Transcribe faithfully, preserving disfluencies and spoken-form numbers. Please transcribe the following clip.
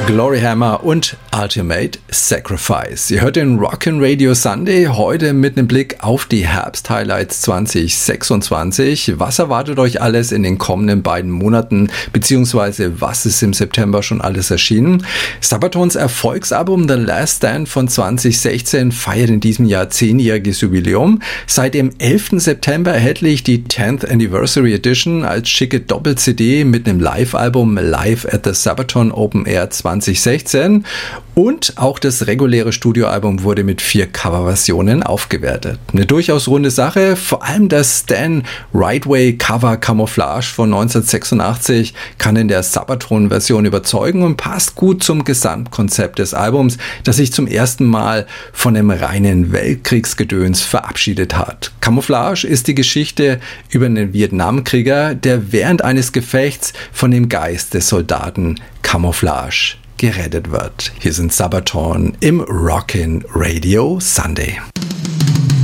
Glory Hammer und Ultimate Sacrifice. Ihr hört den Rockin' Radio Sunday heute mit einem Blick auf die Herbst-Highlights zwanzig sechsundzwanzig. Was erwartet euch alles in den kommenden beiden Monaten, beziehungsweise was ist im September schon alles erschienen? Sabatons Erfolgsalbum The Last Stand von zwanzig sechzehn feiert in diesem Jahr zehnjähriges Jubiläum. Seit dem elften September erhältlich die tenth Anniversary Edition als schicke Doppel-C D mit einem Live-Album Live at the Sabaton Open Air zwanzig sechzehn und auch das reguläre Studioalbum wurde mit vier Coverversionen aufgewertet. Eine durchaus runde Sache, vor allem das Stan Rightway Cover Camouflage von neunzehnhundertsechsundachtzig kann in der Sabaton-Version überzeugen und passt gut zum Gesamtkonzept des Albums, das sich zum ersten Mal von einem reinen Weltkriegsgedöns verabschiedet hat. Camouflage ist die Geschichte über einen Vietnamkrieger, der während eines Gefechts von dem Geist des Soldaten Camouflage gerettet wird. Hier sind Sabaton im Rockin' Radio Sunday.